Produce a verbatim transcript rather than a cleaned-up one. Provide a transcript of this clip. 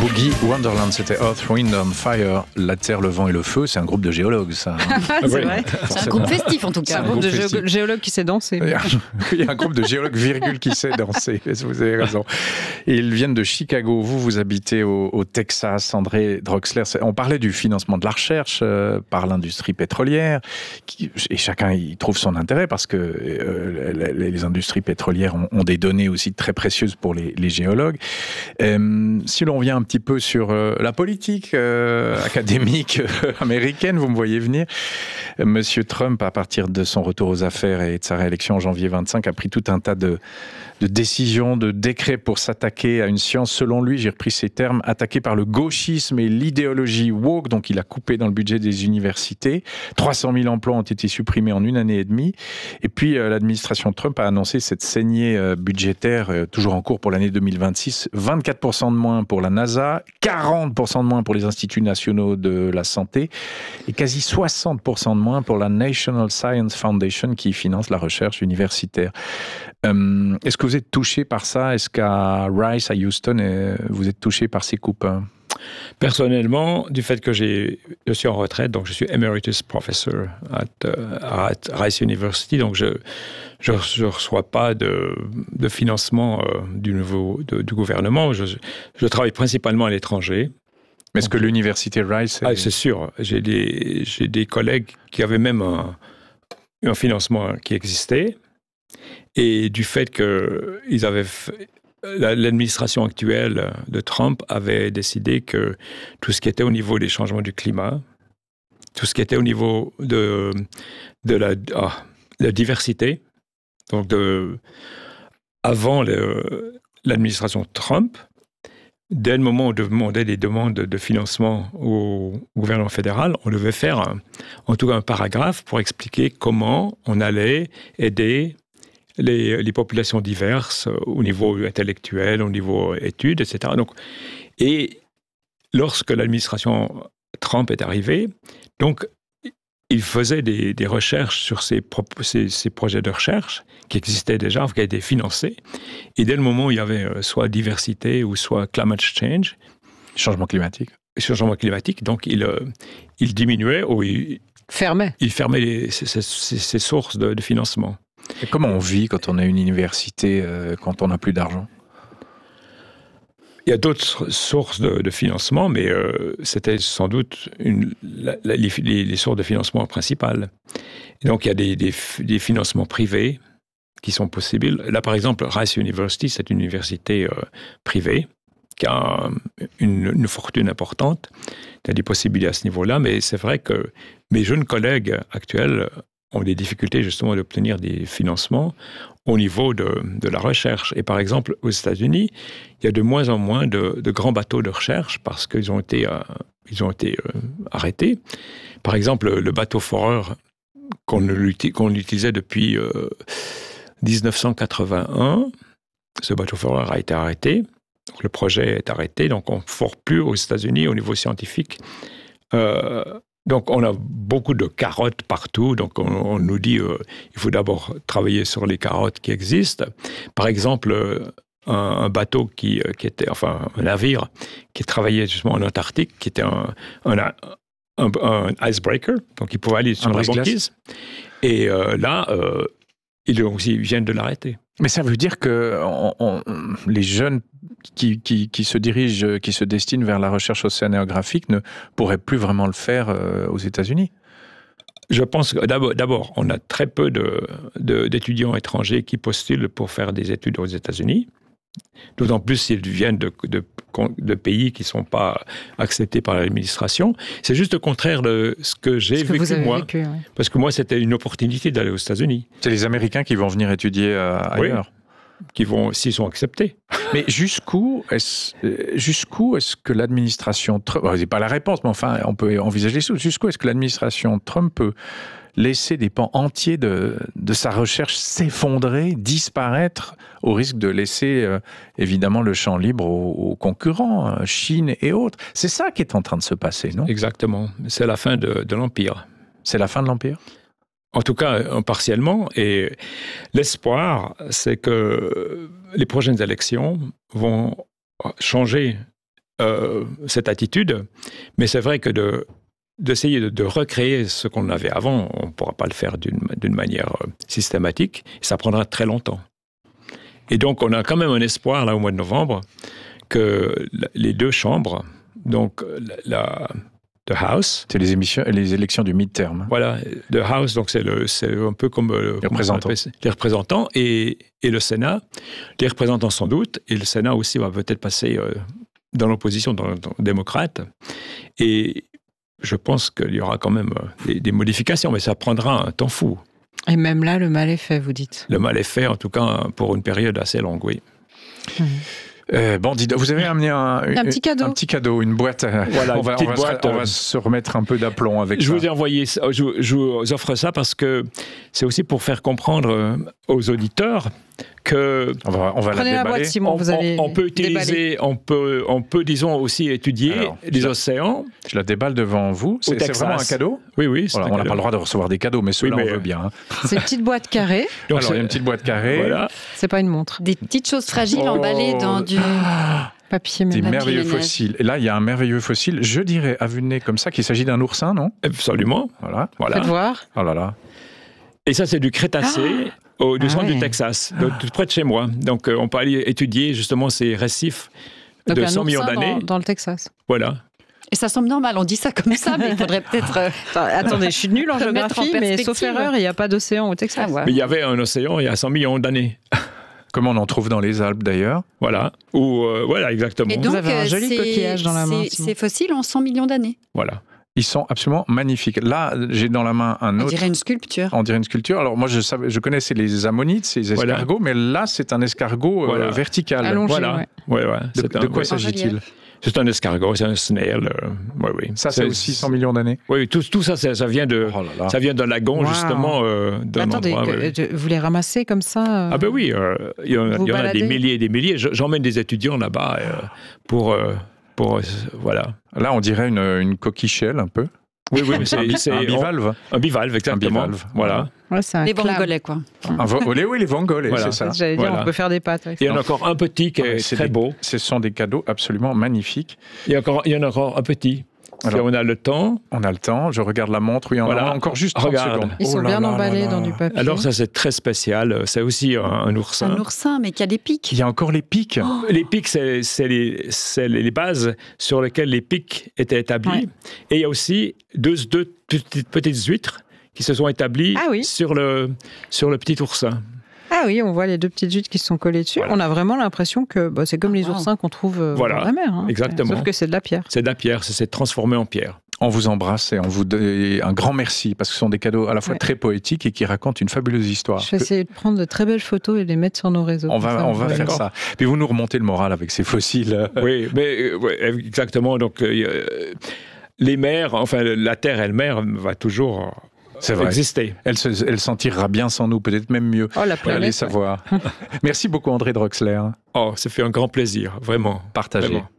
Boogie Wonderland, c'était Earth, Wind and Fire, la terre, le vent et le feu. C'est un groupe de géologues, ça. C'est oui, vrai. C'est un groupe festif, en tout cas. C'est un, un groupe, groupe de géo- géologues qui sait danser. Il y, a, il y a un groupe de géologues, virgule, qui sait danser. Vous avez raison. Et ils viennent de Chicago. Vous, vous habitez au, au Texas. André Droxler, on parlait du financement de la recherche euh, par l'industrie pétrolière. Qui, et chacun y trouve son intérêt parce que euh, les, les industries pétrolières ont, ont des données aussi très précieuses pour les, les géologues. Euh, si l'on vient un petit peu sur euh, la politique euh, académique euh, américaine, vous me voyez venir. Euh, Monsieur Trump, à partir de son retour aux affaires et de sa réélection en janvier vingt-cinq, a pris tout un tas de, de décisions, de décrets pour s'attaquer à une science, selon lui, j'ai repris ces termes, attaquée par le gauchisme et l'idéologie woke. Donc il a coupé dans le budget des universités. trois cent mille emplois ont été supprimés en une année et demie. Et puis euh, l'administration Trump a annoncé cette saignée euh, budgétaire, euh, toujours en cours pour l'année deux mille vingt-six. vingt-quatre pour cent de moins pour la NASA, quarante pour cent de moins pour les instituts nationaux de la santé et quasi soixante pour cent de moins pour la National Science Foundation qui finance la recherche universitaire. Euh, est-ce que vous êtes touché par ça? Est-ce qu'à Rice, à Houston, euh, vous êtes touché par ces coupes? Personnellement, du fait que j'ai, je suis en retraite, donc je suis emeritus professor at, uh, at Rice University, donc je je ne reçois pas de, de financement euh, du niveau de, du gouvernement. Je, je travaille principalement à l'étranger. Mais est-ce que l'université Rice... Est... Ah, c'est sûr. J'ai des, j'ai des collègues qui avaient même un, un financement qui existait. Et du fait qu'ils avaient... Fait, l'administration actuelle de Trump avait décidé que tout ce qui était au niveau des changements du climat, tout ce qui était au niveau de, de la, oh, la diversité, donc de, avant le, l'administration Trump, dès le moment où on demandait des demandes de financement au gouvernement fédéral, on devait faire un, en tout cas un paragraphe pour expliquer comment on allait aider Les, les populations diverses au niveau intellectuel, au niveau études, et cetera. Donc, et lorsque l'administration Trump est arrivée, donc, il faisait des, des recherches sur ces, ces, ces projets de recherche qui existaient déjà, qui étaient financés. Et dès le moment où il y avait soit diversité ou soit climate change, changement climatique, changement climatique, donc il, il diminuait ou il fermait, il fermait les, ces, ces, ces sources de, de financement. Et comment on vit quand on est une université, euh, quand on n'a plus d'argent? Il y a d'autres sources de, de financement, mais euh, c'était sans doute une, la, la, les, les sources de financement principales. Et donc, il y a des, des, des financements privés qui sont possibles. Là, par exemple, Rice University, c'est une université euh, privée qui a une, une fortune importante. Il y a des possibilités à ce niveau-là, mais c'est vrai que mes jeunes collègues actuels ont des difficultés justement d'obtenir des financements au niveau de, de la recherche. Et par exemple, aux États-Unis, il y a de moins en moins de, de grands bateaux de recherche parce qu'ils ont été, euh, ils ont été euh, arrêtés. Par exemple, le bateau foreur qu'on, qu'on utilisait depuis euh, dix-neuf cent quatre-vingt-un, ce bateau foreur a été arrêté. Donc, le projet est arrêté, donc on ne fore plus aux États-Unis au niveau scientifique. Euh, Donc, on a beaucoup de carottes partout. Donc, on, on nous dit euh, il faut d'abord travailler sur les carottes qui existent. Par exemple, un, un bateau qui, qui était, enfin, un navire qui travaillait justement en Antarctique, qui était un, un, un, un icebreaker, donc il pouvait aller sur la banquise. Et euh, là, euh, ils aussi viennent de l'arrêter. Mais ça veut dire que on, on, les jeunes qui, qui, qui se dirigent, qui se destinent vers la recherche océanographique ne pourraient plus vraiment le faire euh, aux États-Unis? Je pense que d'abord, d'abord on a très peu de, de, d'étudiants étrangers qui postulent pour faire des études aux États-Unis. D'autant plus s'ils viennent de, de, de pays qui ne sont pas acceptés par l'administration. C'est juste le contraire de ce que j'ai ce que vécu, moi. Vécu, ouais. Parce que moi, c'était une opportunité d'aller aux États-Unis. C'est les Américains qui vont venir étudier euh, ailleurs. Oui, qui vont, s'ils sont acceptés. Mais jusqu'où est-ce, jusqu'où est-ce que l'administration Trump... C'est pas la réponse, mais enfin, on peut envisager ça. Jusqu'où est-ce que l'administration Trump peut laisser des pans entiers de, de sa recherche s'effondrer, disparaître, au risque de laisser euh, évidemment le champ libre aux, aux concurrents, Chine et autres. C'est ça qui est en train de se passer, non? Exactement. C'est la fin de, de l'Empire. C'est la fin de l'Empire? En tout cas, partiellement. Et l'espoir, c'est que les prochaines élections vont changer euh, cette attitude, mais c'est vrai que de, d'essayer de, de recréer ce qu'on avait avant, on ne pourra pas le faire d'une, d'une manière euh, systématique, ça prendra très longtemps. Et donc, on a quand même un espoir, là, au mois de novembre, que les deux chambres, donc la... The House. C'est les, émissions, les élections du mid-term. Voilà, The House, donc c'est, le, c'est un peu comme le, les représentants, les représentants et, et le Sénat. Les représentants sans doute, et le Sénat aussi va peut-être passer euh, dans l'opposition, dans, dans démocrate. Et je pense qu'il y aura quand même des, des modifications, mais ça prendra un temps fou. Et même là, le mal est fait, vous dites. Le mal est fait, en tout cas, pour une période assez longue, oui. Mmh. Euh, bon, dites, vous avez amené un, un, un petit cadeau, un petit cadeau, une boîte. Voilà, on va, une on va, boîte, se, on va se remettre un peu d'aplomb avec je ça. Vous ai envoyé, je, je vous offre ça parce que c'est aussi pour faire comprendre aux auditeurs que on va, on va prenez la, la boîte, Simon, on, vous allez on, on peut utiliser, on peut, on peut, disons aussi étudier Alors, les je océans. Je la déballe devant vous. C'est, c'est vraiment un cadeau. Oui, oui. Voilà, on n'a pas le droit de recevoir des cadeaux, mais ceux-là, oui, mais on veut bien. Hein. C'est une petite boîte carrée. Donc, alors, il y a une petite boîte carrée. Voilà. C'est pas une montre. Des petites choses fragiles oh. emballées dans du papier ménage. Des merveilleux ménage. fossiles. Et là, il y a un merveilleux fossile. Je dirais à vue de nez comme ça qu'il s'agit d'un oursin, non? Absolument. Voilà. Voilà. Faites voir. Oh là là. Et ça, c'est du Crétacé. Ah. Au, du ah centre ouais. du Texas, de, tout près de chez moi. Donc, euh, on peut aller étudier justement ces récifs donc, de un cent millions d'années. Dans, dans le Texas. Voilà. Et ça semble normal, on dit ça comme ça, mais il faudrait peut-être... Euh, Attendez, je suis nulle en géographie, en mais sauf erreur, il n'y a pas d'océan au Texas. Ah ouais. Mais il y avait un océan il y a cent millions d'années. Comme on en trouve dans les Alpes d'ailleurs. Voilà. Ou, euh, voilà, exactement. Et donc, vous avez un joli ces, coquillage dans la main. Ces, ces fossiles ont cent millions d'années. Voilà. Ils sont absolument magnifiques. Là, j'ai dans la main un autre. On dirait une sculpture. On dirait une sculpture. Alors moi, je savais, je connaissais les ammonites, ces escargots, voilà. mais là, c'est un escargot voilà. euh, vertical. Allongé, voilà. Ouais. Ouais, ouais. De, c'est un, de quoi ouais. s'agit-il? C'est un escargot, c'est un snail. Euh, ouais, oui. Ça, c'est, c'est aussi cent millions d'années. Oui, tout, tout ça, ça, ça vient de, oh là là. ça vient d'un lagon wow. justement. Euh, d'un Attendez, endroit, que, ouais. de, vous les ramassez comme ça euh, Ah ben oui, euh, il y, en, il y en a des milliers et des milliers. J'emmène des étudiants là-bas euh, pour, euh, pour euh, voilà. Là, on dirait une, une coquichelle un peu. Oui, oui, mais c'est un, bi- c'est un bivalve. On, un bivalve, exactement. Un bivalve. Voilà. Ouais, c'est un les clam. vongolais, quoi. Un vo- oui, les vongolais, voilà. c'est ça. J'allais dire, voilà. on peut faire des pâtes avec ça. Il y en a ça. encore un petit qui est, c'est très des, beau. Ce sont des cadeaux absolument magnifiques. Il y, a encore, il y en a encore un petit. Alors, si on a le temps. On a le temps, je regarde la montre, oui, on voilà. en a encore juste trente Regarde. secondes. Ils sont oh là bien là emballés là là. dans du papier. Alors ça, c'est très spécial. C'est aussi un, un oursin. Un oursin, mais qui a des pics. Il y a encore les pics. Oh. Les pics, c'est, c'est, les, c'est les bases sur lesquelles les pics étaient établis. Ouais. Et il y a aussi deux, deux petites, petites huîtres qui se sont établies ah oui. sur, le, sur le petit oursin. Ah oui, on voit les deux petites huîtres qui se sont collées dessus. Voilà. On a vraiment l'impression que bah, c'est comme ah, les oursins wow. qu'on trouve euh, voilà. dans la mer. Hein. Exactement. Sauf que c'est de la pierre. C'est de la pierre, c'est, c'est transformé en pierre. On vous embrasse et on vous donne un grand merci parce que ce sont des cadeaux à la fois ouais. très poétiques et qui racontent une fabuleuse histoire. Je vais essayer de prendre de très belles photos et de les mettre sur nos réseaux. On va, ça, on va faire ça. Puis vous nous remontez le moral avec ces fossiles. Oui, mais ouais, exactement. Donc euh, les mers, enfin la terre elle-même va toujours. C'est vrai. Exister. Elle, se, elle s'en tirera bien sans nous, peut-être même mieux. Oh, la planète. Allez savoir. Ouais. Merci beaucoup André Droxler. Oh, ça fait un grand plaisir, vraiment. Partagé. Vraiment.